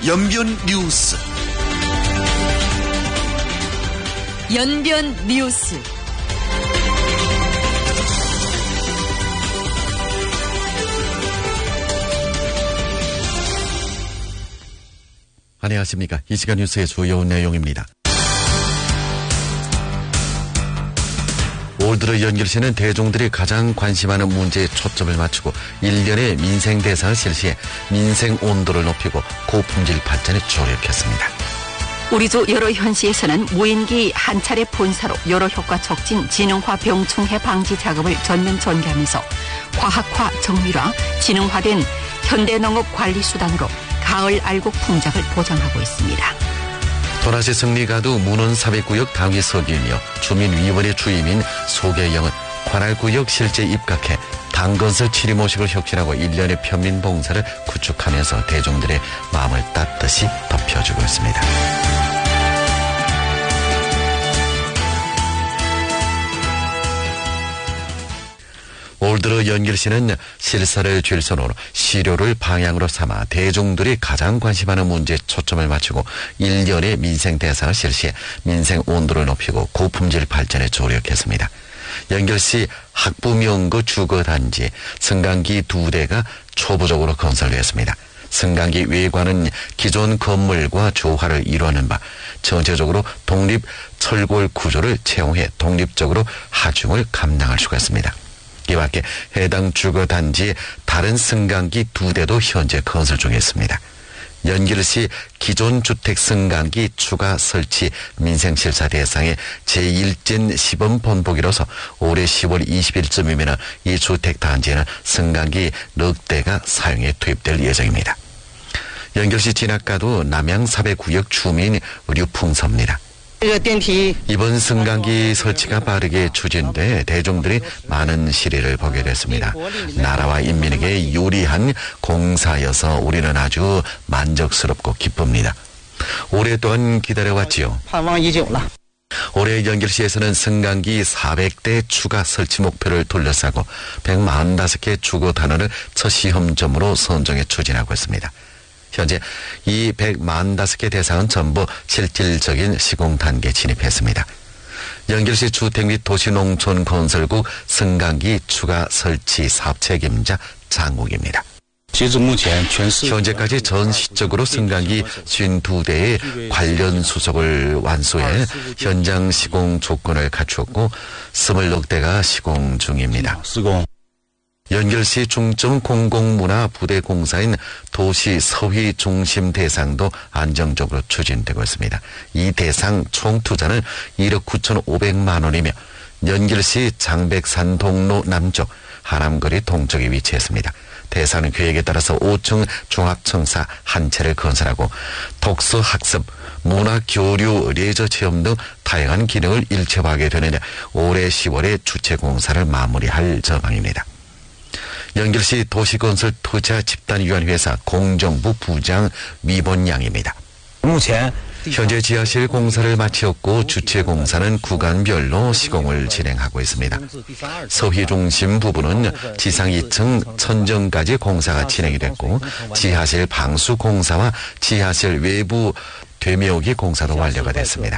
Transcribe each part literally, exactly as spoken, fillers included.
연변 뉴스. 연변 뉴스. 안녕하십니까. 이 시간 뉴스의 주요 내용입니다. 올 들어 연결시는 대중들이 가장 관심하는 문제에 초점을 맞추고 일련의 민생대상을 실시해 민생 온도를 높이고 고품질 발전에 조력했습니다. 우리주 여러 현시에서는 무인기 한 차례 분사로 여러 효과 촉진 지능화 병충해 방지 작업을 전면 전개하면서 과학화 정밀화 지능화된 현대농업 관리 수단으로 가을 알곡 풍작을 보장하고 있습니다. 도라지 승리가도 문원 사백구역 당위석이며 주민위원회 주임인 소계영은 관할구역 실제 입각해 당건설 치리 모식을 혁신하고 일련의 편민봉사를 구축하면서 대중들의 마음을 따뜻이 덮여주고 있습니다. 올 들어 연결시는 실사를 줄선으로 시료를 방향으로 삼아 대중들이 가장 관심하는 문제에 초점을 맞추고 일련의 민생 대상을 실시해 민생 온도를 높이고 고품질 발전에 조력했습니다. 연결시 학부명구 주거단지 승강기 두 대가 초보적으로 건설되었습니다. 승강기 외관은 기존 건물과 조화를 이루는 바 전체적으로 독립 철골 구조를 채용해 독립적으로 하중을 감당할 수가 있습니다. 이와 함께 해당 주거단지의 다른 승강기 두 대도 현재 건설 중에 있습니다. 연결시 기존 주택 승강기 추가 설치 민생실사 대상의 제일 진 시범 본보기로서 올해 시월 이십일쯤이면 이 주택단지에는 승강기 넉 대가 사용에 투입될 예정입니다. 연결시 진학가도 남양 사백구역 주민 류풍섭입니다. 이번 승강기 설치가 빠르게 추진돼 대중들이 많은 시리를 보게 됐습니다. 나라와 인민에게 유리한 공사여서 우리는 아주 만족스럽고 기쁩니다. 오랫동안 기다려왔지요. 올해 연결시에서는 승강기 사백 대 추가 설치 목표를 둘러싸고 백사십오 개 주거 단원을 첫 시험점으로 선정해 추진하고 있습니다. 현재 이 백사십오 개 대상은 전부 실질적인 시공 단계에 진입했습니다. 연결시 주택 및 도시농촌 건설국 승강기 추가 설치 사업 책임자 장국입니다. 현재까지 전 시적으로 승강기 오십이 대의 관련 수속을 완수해 현장 시공 조건을 갖추었고 이십육 대가 시공 중입니다. 연결시 중점 공공문화 부대 공사인 도시 서휘 중심 대상도 안정적으로 추진되고 있습니다. 이 대상 총 투자는 일억 구천오백만 원이며 연결시 장백산 동로 남쪽 하남거리 동쪽에 위치했습니다. 대상은 계획에 따라서 오 층 종합청사 한 채를 건설하고 독서 학습, 문화 교류, 레저 체험 등 다양한 기능을 일체화하게 되는데 올해 시월에 주체 공사를 마무리할 전망입니다. 연결시 도시건설 투자 집단위원회사 공정부 부장 위본양입니다. 현재 지하실 공사를 마치었고 주체 공사는 구간별로 시공을 진행하고 있습니다. 서휘 중심 부분은 지상 이 층 천정까지 공사가 진행이 됐고 지하실 방수 공사와 지하실 외부 되메우기 공사도 완료가 됐습니다.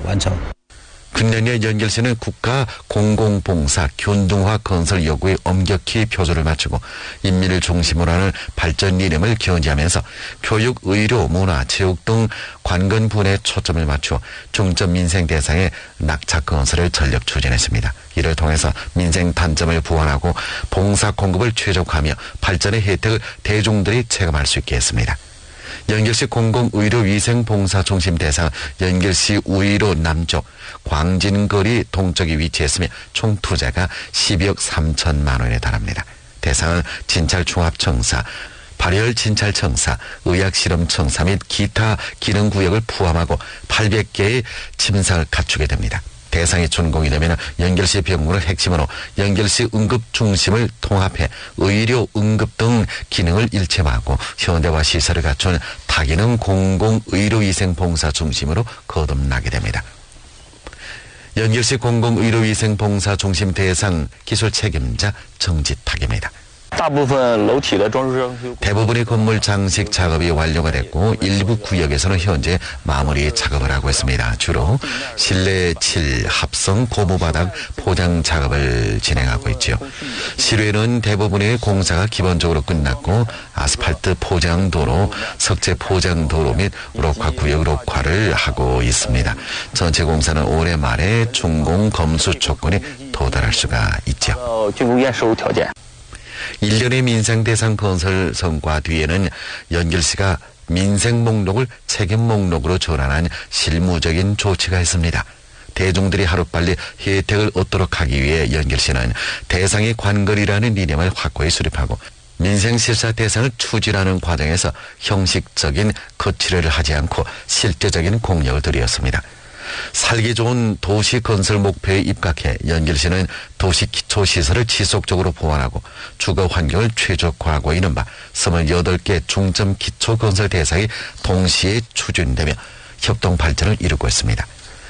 근래에 연결시는 국가 공공봉사 균등화 건설 요구에 엄격히 표조를 맞추고 인민을 중심으로 하는 발전 이념을 견지하면서 교육, 의료, 문화, 체육 등 관건 분야에 초점을 맞추어 중점 민생 대상의 낙착 건설을 전력 추진했습니다. 이를 통해서 민생 단점을 보완하고 봉사 공급을 최적화하며 발전의 혜택을 대중들이 체감할 수 있게 했습니다. 연결시 공공의료위생봉사중심 대상 연결시 우이로 남쪽 광진거리 동쪽에 위치했으며 총 투자가 십이억 삼천만 원에 달합니다. 대상은 진찰종합청사, 발열진찰청사, 의학실험청사 및 기타 기능구역을 포함하고 팔백 개의 침상을 갖추게 됩니다. 대상이 준공이 되면 연결시 병원을 핵심으로 연결시 응급 중심을 통합해 의료, 응급 등 기능을 일체화하고 현대화 시설을 갖춘 다기능 공공의료위생봉사 중심으로 거듭나게 됩니다. 연결시 공공의료위생봉사 중심 대상 기술 책임자 정지탁입니다. 대부분의 건물 장식 작업이 완료가 됐고 일부 구역에서는 현재 마무리 작업을 하고 있습니다. 주로 실내 칠, 합성, 고무바닥 포장 작업을 진행하고 있죠. 실외는 대부분의 공사가 기본적으로 끝났고 아스팔트 포장 도로, 석재 포장 도로 및 우럭화 구역 우럭화를 하고 있습니다. 전체 공사는 올해 말에 준공 검수 조건에 도달할 수가 있죠. 일 년의 민생대상 건설 성과 뒤에는 연결시가 민생 목록을 책임 목록으로 전환한 실무적인 조치가 있습니다. 대중들이 하루빨리 혜택을 얻도록 하기 위해 연결시는 대상의 관건이라는 이념을 확고히 수립하고 민생실사 대상을 추진하는 과정에서 형식적인 거치를 하지 않고 실제적인 공력을 들였습니다. 살기 좋은 도시 건설 목표에 입각해 연결시는 도시 기초시설을 지속적으로 보완하고 주거 환경을 최적화하고 있는 바 스물여덟 개 중점 기초 건설 대상이 동시에 추진되며 협동 발전을 이루고 있습니다.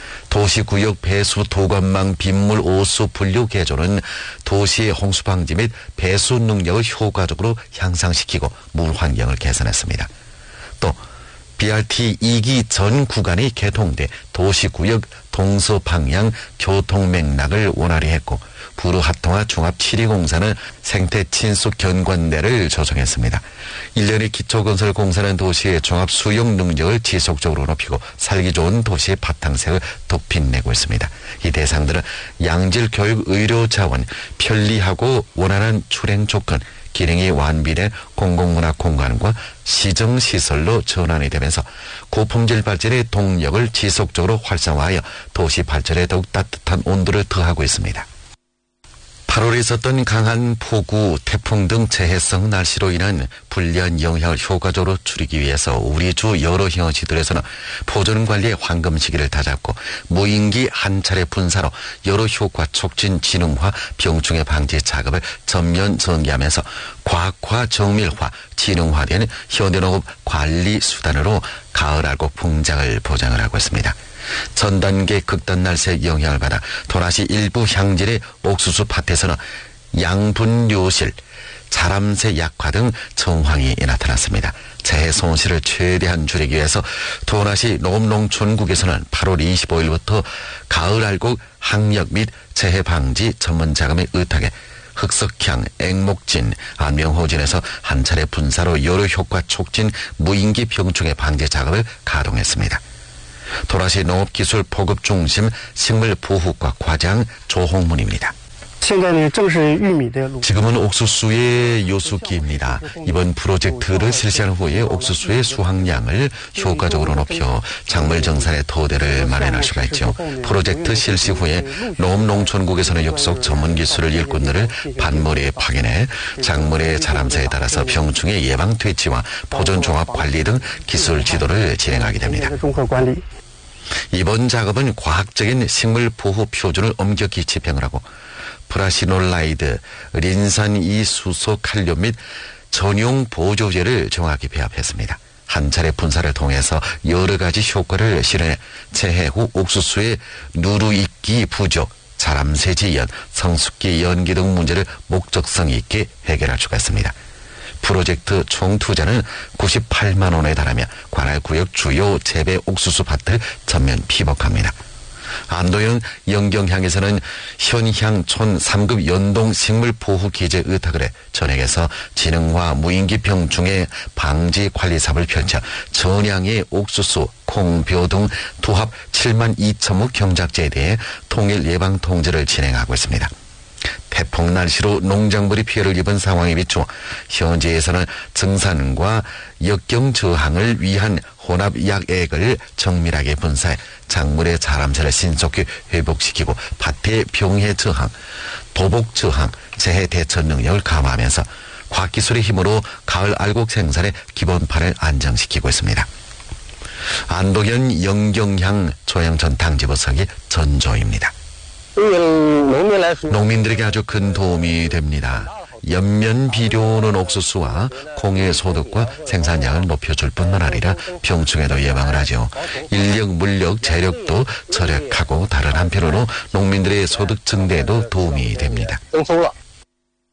도시구역 배수 도관망 빗물 오수 분류 개조는 도시의 홍수 방지 및 배수 능력을 효과적으로 향상시키고 물 환경을 개선했습니다. 또 비알티 이 기 전 구간이 개통돼 도시구역 동서방향 교통맥락을 원활히 했고 부루합통화 종합 칠 위 공사는 생태 친수 견관대를 조성했습니다. 일 년의 기초건설 공사는 도시의 종합 수용 능력을 지속적으로 높이고 살기 좋은 도시의 바탕색을 돋빛내고 있습니다. 이 대상들은 양질 교육 의료 자원, 편리하고 원활한 출행 조건, 기능이 완비된 공공문화 공간과 시정시설로 전환이 되면서 고품질 발전의 동력을 지속적으로 활성화하여 도시 발전에 더욱 따뜻한 온도를 더하고 있습니다. 팔월에 있었던 강한 폭우, 태풍 등 재해성 날씨로 인한 불리한 영향을 효과적으로 줄이기 위해서 우리 주 여러 현시들에서는 보존 관리의 황금 시기를 다잡고 무인기 한 차례 분사로 여러 효과 촉진 진흥화 병충해 방지 작업을 전면 전개하면서 과학화 정밀화 진흥화된 현대농업 관리 수단으로 가을 알곡 풍작을 보장을 하고 있습니다. 전 단계 극단 날씨의 영향을 받아 도나시 일부 향질의 옥수수 밭에서는 양분 요실, 자람새 약화 등 정황이 나타났습니다. 재해 손실을 최대한 줄이기 위해서 도나시 농업농촌국에서는 팔월 이십오일부터 가을 알곡 항력 및 재해 방지 전문 자금의 의탁에 흑석향, 앵목진, 안명호진에서 한 차례 분사로 여러 효과 촉진 무인기 병충해 방지 작업을 가동했습니다. 도라시 농업기술 보급 중심 식물 보호과 과장 조홍문입니다. 지금은 옥수수의 요수기입니다. 이번 프로젝트를 실시한 후에 옥수수의 수확량을 효과적으로 높여 작물 정산의 토대를 마련할 수가 있죠. 프로젝트 실시 후에 농업농촌국에서는 육속 전문 기술을 일꾼들을 밭머리에 파견해 작물의 자람새에 따라서 병충해 예방 퇴치와 보존 종합 관리 등 기술 지도를 진행하게 됩니다. 이번 작업은 과학적인 식물 보호 표준을 엄격히 집행을 하고 프라시놀라이드, 린산 이수소 칼륨 및 전용 보조제를 정확히 배합했습니다. 한 차례 분사를 통해서 여러 가지 효과를 실현해 재해 후 옥수수의 누루익기 부족, 자람새 지연, 성숙기 연기 등 문제를 목적성 있게 해결할 수가 있습니다. 프로젝트 총 투자는 구십팔만 원에 달하며 관할 구역 주요 재배 옥수수 밭을 전면 피복합니다. 안도현 영경향에서는 현향촌 삼 급 연동 식물보호기재 의탁을 해 전역에서 진흥화 무인기 병충해 방지 관리 사업을 펼쳐 전향의 옥수수, 콩,벼 등 도합 칠만 이천 무 경작지에 대해 통일 예방 통제를 진행하고 있습니다. 태풍 날씨로 농작물이 피해를 입은 상황에 비추어 현지에서는 증산과 역경 저항을 위한 혼합약액을 정밀하게 분사해 작물의 자람새를 신속히 회복시키고 밭의 병해 저항, 도복 저항, 재해 대처 능력을 강화하면서 과학기술의 힘으로 가을 알곡 생산의 기본판을 안정시키고 있습니다. 안도현 영경향 조양천 당지부서기 전조입니다. 농민들에게 아주 큰 도움이 됩니다. 연면 비료는 옥수수와 콩의 소득과 생산량을 높여줄 뿐만 아니라 병충해도 예방을 하죠. 인력, 물력, 재력도 절약하고 다른 한편으로 농민들의 소득 증대에도 도움이 됩니다.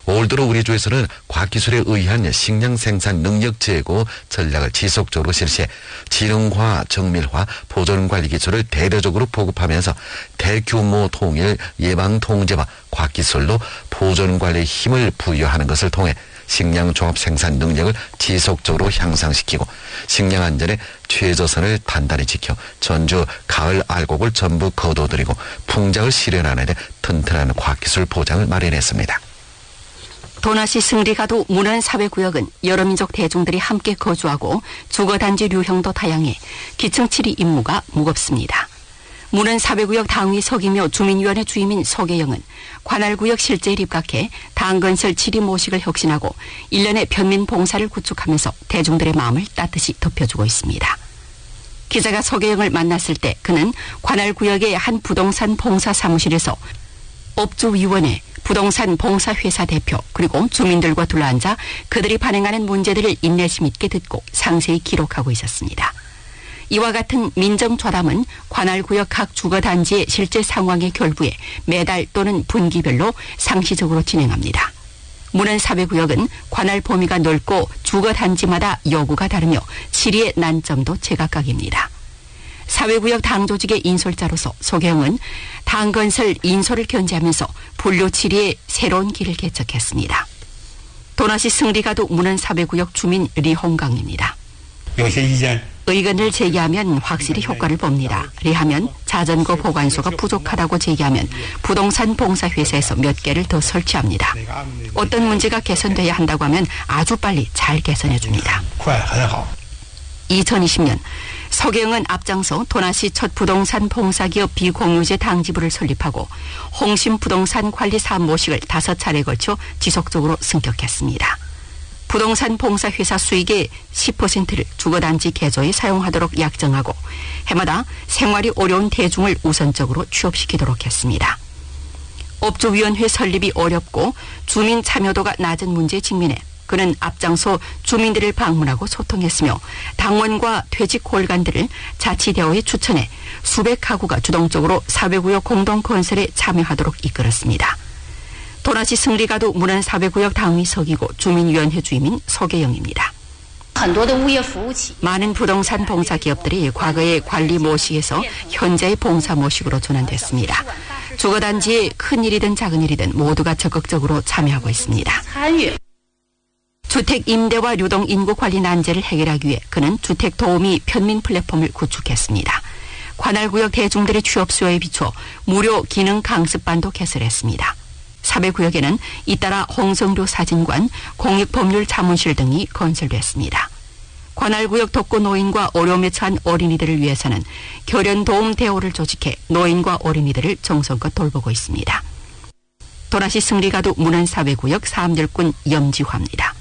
올 들어 우리 주에서는 과학기술에 의한 식량 생산 능력 제고 전략을 지속적으로 실시해 지능화, 정밀화, 보존관리 기술을 대대적으로 보급하면서 대규모 통일, 예방통제와 과학기술로 보존관리에 힘을 부여하는 것을 통해 식량 종합 생산 능력을 지속적으로 향상시키고 식량 안전의 최저선을 단단히 지켜 전주 가을 알곡을 전부 거둬들이고 풍작을 실현하는 데 튼튼한 과학기술 보장을 마련했습니다. 도나시 승리가도 문안 사회구역은 여러 민족 대중들이 함께 거주하고 주거단지 류형도 다양해 기층 치리 임무가 무겁습니다. 문안 사회구역 당위 서기며 주민위원회 주임인 서계영은 관할구역 실제에 입각해 당건설 치리 모식을 혁신하고 일련의 편민 봉사를 구축하면서 대중들의 마음을 따뜻이 덮여주고 있습니다. 기자가 서계영을 만났을 때 그는 관할구역의 한 부동산 봉사 사무실에서 업주위원회, 부동산 봉사회사 대표 그리고 주민들과 둘러앉아 그들이 발행하는 문제들을 인내심 있게 듣고 상세히 기록하고 있었습니다. 이와 같은 민정좌담은 관할구역 각 주거단지의 실제 상황에 결부해 매달 또는 분기별로 상시적으로 진행합니다. 문안 사회구역은 관할 범위가 넓고 주거단지마다 요구가 다르며 치리의 난점도 제각각입니다. 사회구역 당조직의 인솔자로서 소경은 당건설 인솔을 견제하면서 분류치리의 새로운 길을 개척했습니다. 도나시 승리가도 문안 사회구역 주민 리홍강입니다. 의견을 제기하면 확실히 효과를 봅니다. 리하면 자전거 보관소가 부족하다고 제기하면 부동산 봉사회사에서 몇 개를 더 설치합니다. 어떤 문제가 개선돼야 한다고 하면 아주 빨리 잘 개선해 줍니다. 이천이십 년 서경은 앞장서 도나시 첫 부동산 봉사기업 비공유제 당지부를 설립하고 홍심 부동산 관리 사업 모식을 다섯 차례에 걸쳐 지속적으로 승격했습니다. 부동산 봉사회사 수익의 십 퍼센트를 주거단지 개조에 사용하도록 약정하고 해마다 생활이 어려운 대중을 우선적으로 취업시키도록 했습니다. 업주위원회 설립이 어렵고 주민 참여도가 낮은 문제에 직면해 그는 앞장서 주민들을 방문하고 소통했으며 당원과 퇴직 골간들을 자치대오에 추천해 수백 가구가 주동적으로 사회구역 공동건설에 참여하도록 이끌었습니다. 도나시 승리가도 문안 사회구역 당위 서기고 주민위원회 주임인 서계영입니다. 많은 부동산 봉사 기업들이 과거의 관리 모식에서 현재의 봉사 모식으로 전환됐습니다. 주거단지의 큰 일이든 작은 일이든 모두가 적극적으로 참여하고 있습니다. 주택 임대와 유동 인구 관리 난제를 해결하기 위해 그는 주택 도우미 편민 플랫폼을 구축했습니다. 관할구역 대중들의 취업 수요에 비춰 무료 기능 강습반도 개설했습니다. 사회구역에는 잇따라 홍성류 사진관, 공익법률 자문실 등이 건설됐습니다. 관할구역 독거 노인과 어려움에 처한 어린이들을 위해서는 결연도움 대오를 조직해 노인과 어린이들을 정성껏 돌보고 있습니다. 도나시 승리가도 문안 사회구역 사업일꾼 염지화입니다.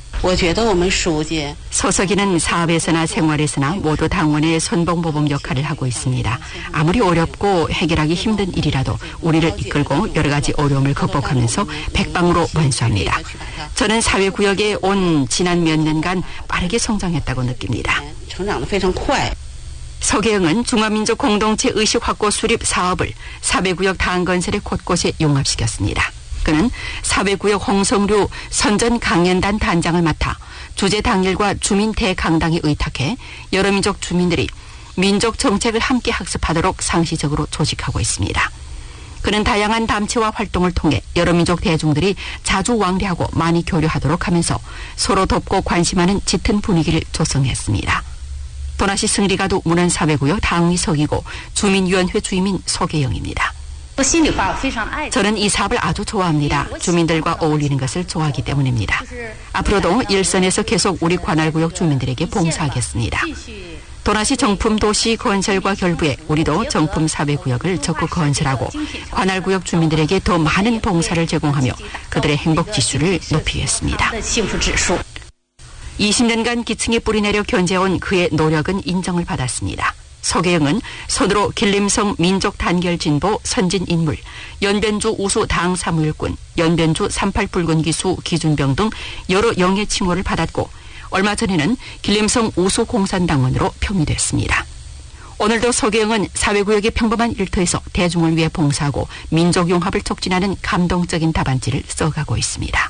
서석이는 사업에서나 생활에서나 모두 당원의 선봉보범 역할을 하고 있습니다. 아무리 어렵고 해결하기 힘든 일이라도 우리를 이끌고 여러 가지 어려움을 극복하면서 백방으로 완수합니다. 저는 사회구역에 온 지난 몇 년간 빠르게 성장했다고 느낍니다. 서계영은 중화민족 공동체 의식 확보 수립 사업을 사회구역 당건설의 곳곳에 융합시켰습니다. 그는 사회구역 홍성류 선전 강연단 단장을 맡아 주재 당일과 주민 대강당에 의탁해 여러 민족 주민들이 민족 정책을 함께 학습하도록 상시적으로 조직하고 있습니다. 그는 다양한 담체와 활동을 통해 여러 민족 대중들이 자주 왕래하고 많이 교류하도록 하면서 서로 돕고 관심하는 짙은 분위기를 조성했습니다. 도나시 승리가도 문안 사회구역 당위 서기고 주민위원회 주임인 서계영입니다. 저는 이 사업을 아주 좋아합니다. 주민들과 어울리는 것을 좋아하기 때문입니다. 앞으로도 일선에서 계속 우리 관할구역 주민들에게 봉사하겠습니다. 도나시 정품도시 건설과 결부해 우리도 정품 사회구역을 적극 건설하고 관할구역 주민들에게 더 많은 봉사를 제공하며 그들의 행복지수를 높이겠습니다. 이십 년간 기층에 뿌리내려 견제해온 그의 노력은 인정을 받았습니다. 서계영은 서두로 길림성 민족단결진보 선진인물, 연변주 우수 당사무일꾼, 연변주 삼팔 붉은기수 기준병 등 여러 영예 칭호를 받았고 얼마 전에는 길림성 우수 공산당원으로 표미됐습니다. 오늘도 서계영은 사회구역의 평범한 일터에서 대중을 위해 봉사하고 민족융합을 촉진하는 감동적인 답안지를 써가고 있습니다.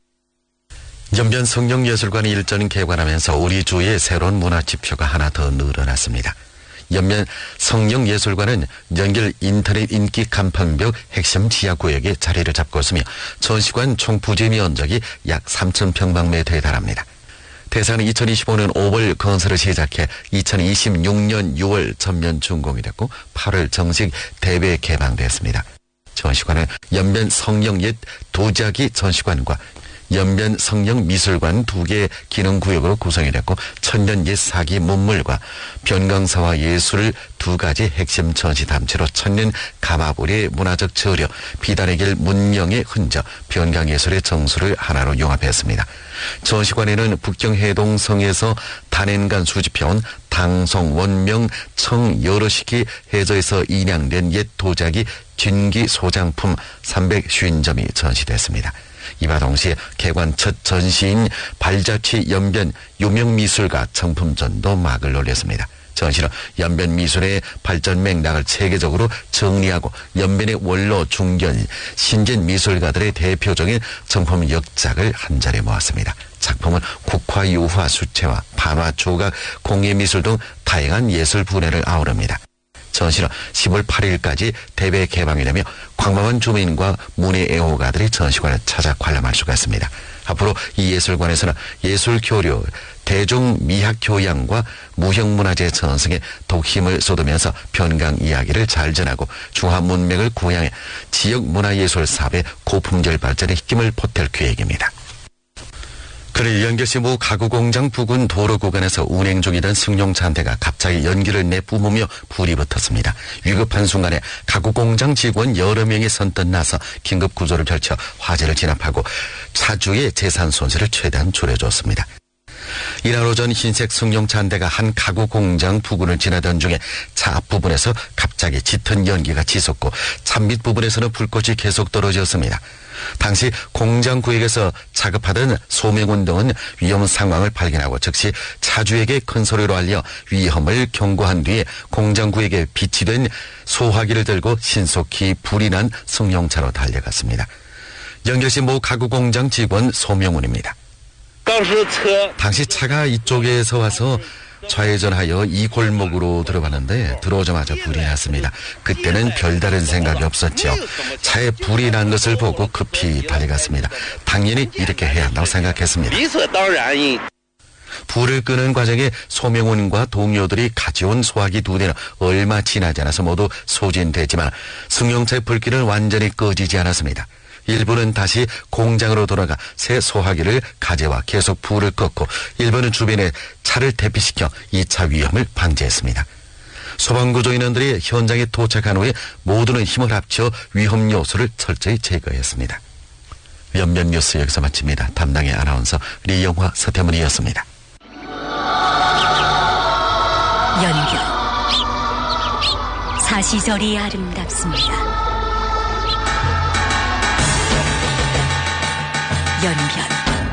연변 성령예술관 일전이 개관하면서 우리 주위에 새로운 문화지표가 하나 더 늘어났습니다. 연변 성령예술관은 연결 인터넷 인기 간판벽 핵심 지하구역에 자리를 잡고 있으며 전시관 총 부지 면적이 약 삼천 평방미터에 달합니다. 대사는 이천이십오년 오월 건설을 시작해 이천이십육 년 유월 전면 준공이 됐고 팔월 정식 대회 개방됐습니다. 전시관은 연변 성령 옛 도자기 전시관과 연변 성령 미술관 두 개의 기능구역으로 구성이 됐고 천년 옛 사기 문물과 변강사와 예술을 두 가지 핵심 전시 담체로 천년 가마불의 문화적 저력, 비단의 길 문명의 흔적, 변강예술의 정수를 하나로 융합했습니다. 전시관에는 북경해동성에서 단엔간 수집해온 당송, 원명, 청 여러 시기 해저에서 인양된 옛 도자기 진기 소장품 삼백오십 점이 전시됐습니다. 이와 동시에 개관 첫 전시인 발자취 연변 유명미술가 정품전도 막을 올렸습니다. 전시는 연변 미술의 발전 맥락을 체계적으로 정리하고 연변의 원로, 중견, 신진 미술가들의 대표적인 정품 역작을 한자리에 모았습니다. 작품은 국화, 유화, 수채화, 판화, 조각, 공예미술 등 다양한 예술 분야를 아우릅니다. 전시는 시월 팔일까지 대회 개방이 되며 광화문 주민과 문예 애호가들이 전시관을 찾아 관람할 수가 있습니다. 앞으로 이 예술관에서는 예술 교류, 대중 미학 교양과 무형문화재 전승에 더욱 힘을 쏟으면서 변강 이야기를 잘 전하고 중화 문명을 구향해 지역 문화예술 사업의 고품질 발전에 힘을 보탤 계획입니다. 그를 연결시 모 가구공장 부근 도로 구간에서 운행 중이던 승용차 한 대가 갑자기 연기를 내뿜으며 불이 붙었습니다. 위급한 순간에 가구공장 직원 여러 명이 선뜻 나서 긴급 구조를 펼쳐 화재를 진압하고 차주의 재산 손실을 최대한 줄여줬습니다. 이날 오전 흰색 승용차 한 대가 한 가구공장 부근을 지나던 중에 차 앞부분에서 갑자기 짙은 연기가 치솟고 차 밑부분에서는 불꽃이 계속 떨어졌습니다. 당시 공장 구역에서 작업하던 소명훈 등은 위험 상황을 발견하고 즉시 차주에게 큰 소리로 알려 위험을 경고한 뒤에 공장 구역에 비치된 소화기를 들고 신속히 불이 난 승용차로 달려갔습니다. 연결시 모 가구공장 직원 소명훈입니다. 당시 차가 이쪽에서 와서 좌회전하여 이 골목으로 들어갔는데 들어오자마자 불이 났습니다. 그때는 별다른 생각이 없었죠. 차에 불이 난 것을 보고 급히 달려갔습니다. 당연히 이렇게 해야 한다고 생각했습니다. 불을 끄는 과정에 소명훈과 동료들이 가져온 소화기 두 대는 얼마 지나지 않아서 모두 소진됐지만 승용차의 불길은 완전히 꺼지지 않았습니다. 일부는 다시 공장으로 돌아가 새 소화기를 가져와 계속 불을 껐고 일부는 주변에 차를 대피시켜 이 차 위험을 방지했습니다. 소방구조 인원들이 현장에 도착한 후에 모두는 힘을 합쳐 위험 요소를 철저히 제거했습니다. 연변 뉴스 여기서 마칩니다. 담당의 아나운서 리영화, 서태문이었습니다. 연변 사시절이 아름답습니다. 연변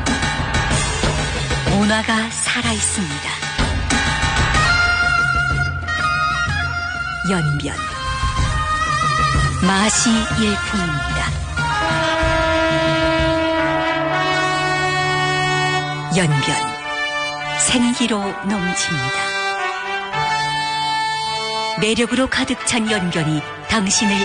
문화가 살아있습니다. 연변 맛이 일품입니다. 연변 생기로 넘칩니다. 매력으로 가득 찬 연변이 당신을